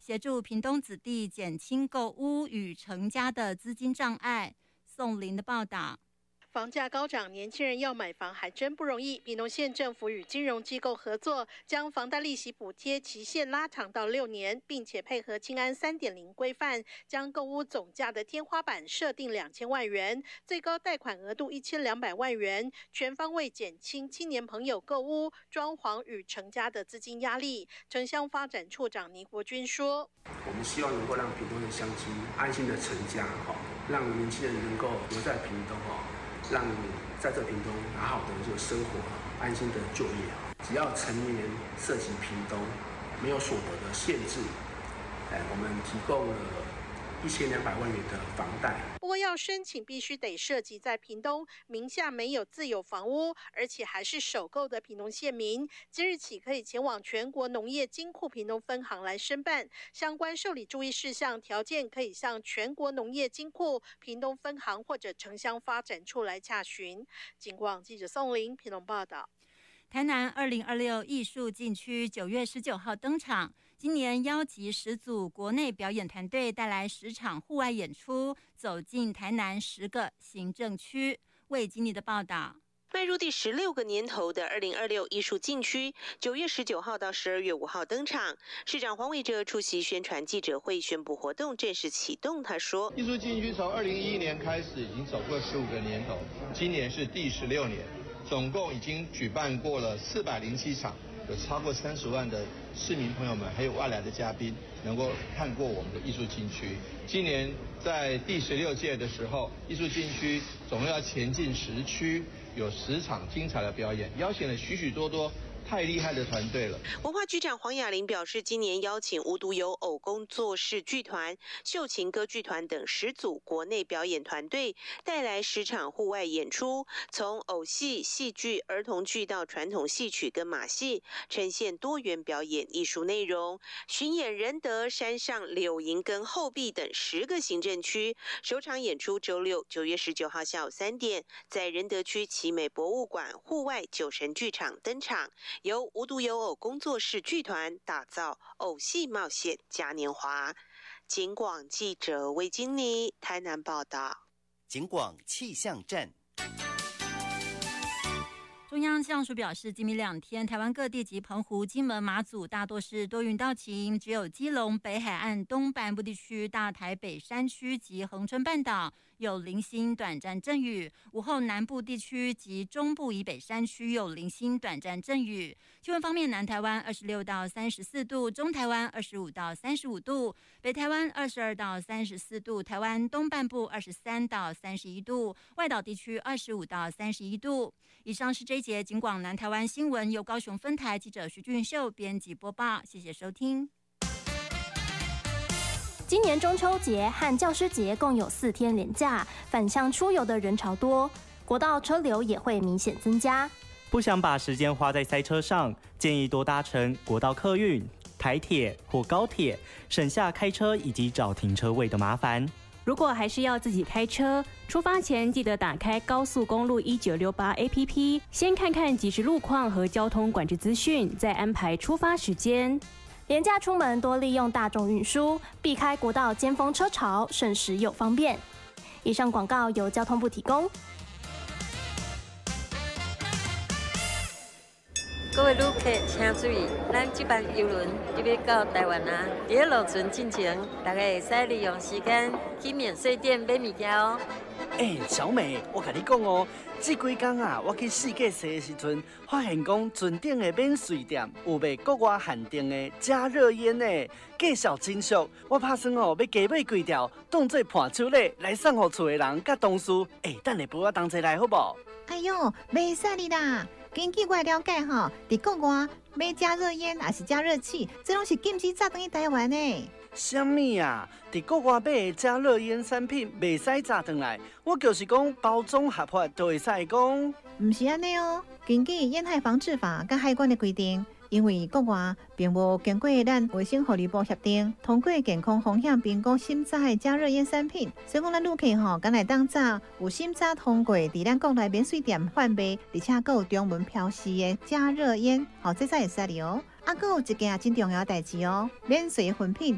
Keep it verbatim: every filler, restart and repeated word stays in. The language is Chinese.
协助屏东子弟减轻购屋与成家的资金障碍。宋林的报道。 房价高涨，年轻人要买房还真不容易。屏东县政府与金融机构合作，将房贷利息补贴期限拉长到六年，并且配合青安 三点零 规范，将购屋总价的天花板设定两千万元，最高贷款额度一千两百万元，全方位减轻青年朋友购屋、装潢与成家的资金压力。城乡发展处长倪国军说：“ 我们希望能够让屏东的乡亲安心的成家，哈，让年轻人能够留在屏东，哈。”让你在这屏东好好的就生活，安心的就业。只要成年涉及屏东，没有所得的限制，哎，我们提供了一千两百万元的房贷。 不过要申请必须得涉及在屏东名下没有自有房屋，而且还是首购的屏东县民，即日起可以前往全国农业金库屏东分行来申办。相关受理注意事项条件可以向全国农业金库屏东分行或者城乡发展处来洽询。警广记者宋玲屏东报道。 台南二零二六艺术禁区九月十九号登场，今年邀集十组国内表演团队，带来十场户外演出，走进台南十个行政区。魏经理的报道。 迈入第十六个年头的二零二六艺术禁区，九月十九号到十二月五号登场。市长黄伟哲出席宣传记者会，宣布活动正式启动。他说：“ 艺术禁区从二零一一年开始，已经走过十五个年头，今年是第十六年，总共已经举办过了四百零七场，有超过三十万的市民朋友们，还有外来的嘉宾，能够看过我们的艺术禁区。今年在第十六届的时候，艺术禁区总共要前进十区。”有十场精彩的表演，邀请了许许多多太厉害的团队了。 文化局长黄雅玲表示，今年邀请无独有偶工作室剧团、秀琴歌剧团等十组国内表演团队，带来十场户外演出，从偶戏、戏剧、儿童剧到传统戏曲跟马戏，呈现多元表演艺术内容。巡演仁德、山上、柳营跟后壁等十个行政区，首场演出周六九月十九号下午三点，在仁德区奇美博物馆户外酒神剧场登场。由无独有偶工作室剧团打造偶戏冒险嘉年华。警广记者魏金妮台南报道。 警广气象站。 中央气象署表示，今明两天，台湾各地及澎湖、金门、马祖大多是多云到晴，只有基隆北海岸东半部地区、大台北山区及恒春半岛有零星短暂阵雨。午后南部地区及中部以北山区有零星短暂阵雨。气温方面，南台湾二十六到三十四度，中台湾二十五到三十五度，北台湾二十二到三十四度，台湾东半部二十三到三十一度，外岛地区二十五到三十一度。以上是这一节警广南台湾新闻，由高雄分台记者徐俊秀编辑播报，谢谢收听。 今年中秋节和教师节共有四天连假，返乡出游的人潮多，国道车流也会明显增加。 不想把时间花在塞车上，建议多搭乘国道客运、台铁或高铁，省下开车以及找停车位的麻烦。 如果还是要自己开车，出发前记得打开高速公路一九六八 A P P， 先看看即时路况和交通管制资讯，再安排出发时间。 连假出门多利用大众运输，避开国道尖峰车潮，省时又方便。以上广告由交通部提供。 各位旅客请注意，咱这班邮轮就要到台湾啊！伫落船进前，大家会使利用时间去免税店买物件哦。 哎、欸，小美，我甲你讲哦，这几天啊，我去世界踅的时阵，发现讲船顶的免税店有卖国外限定的加热烟呢，介绍真俗。我打算哦，要加买几条，当做伴手礼来送互厝的人甲同事。哎、欸，等下陪我同齐来好不？ 哎呦，袂使你啦！根据我了解吼，伫国外买加热烟也是加热器，这拢是禁止炸转去台湾的。 什么啊？伫国外买的加热烟产品袂使炸转来，我就是讲包装合法就会使讲。 唔是安尼哦，根据烟害防治法甲海关的规定。因为国外并无经过咱卫生福利部协定，通过健康风险评估审查的加热烟产品，所以讲咱旅客吼，敢来当炸有审查通过，伫咱国内免税店贩卖，而且还有中文标示的加热烟，好，这才会使哩哦。啊，还有一件真重要的代志哦，免税的分品